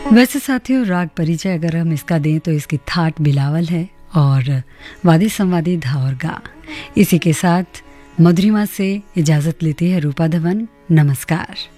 वैसे साथियों, राग परिचय अगर हम इसका दें तो इसकी थाट बिलावल है और वादी संवादी धा और गा। इसी के साथ मधुरिमा से इजाज़त लेती है रूपा धवन। नमस्कार।